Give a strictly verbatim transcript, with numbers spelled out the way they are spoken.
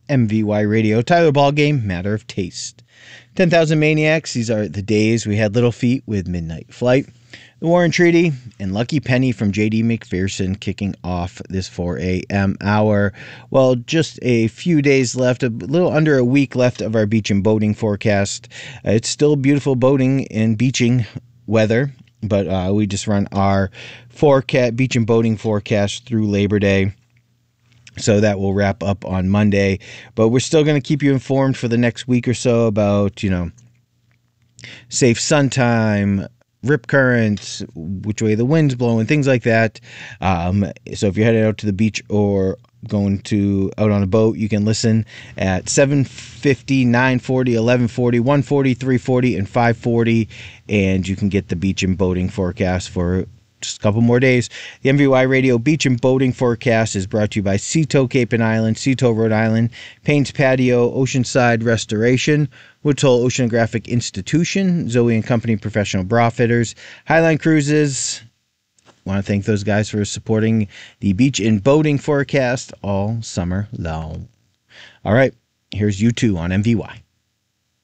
M V Y Radio. Tyler Ballgame, Matter of Taste. ten thousand Maniacs, these are the days we had Little Feat with Midnight Flight. The Warren Treaty and Lucky Penny from J D McPherson kicking off this four a.m. hour. Well, just a few days left, a little under a week left of our beach and boating forecast. Uh, it's still beautiful boating and beaching weather, but uh, we just run our forecast, beach and boating forecast through Labor Day. So that will wrap up on Monday. But we're still going to keep you informed for the next week or so about, you know, safe sun time, rip currents, which way the wind's blowing, things like that. Um, so if you're headed out to the beach or going to out on a boat, you can listen at seven fifty, nine forty, eleven forty, one forty, three forty, and five forty, and you can get the beach and boating forecast for just a couple more days. The M V Y Radio Beach and Boating Forecast is brought to you by Seatow Cape and Island, Seatow, Rhode Island, Payne's Patio, Oceanside Restoration, Woods Hole Oceanographic Institution, Zoe and Company Professional Bra Fitters, Highline Cruises. Want to thank those guys for supporting the beach and boating forecast all summer long. All right, here's U two on M V Y.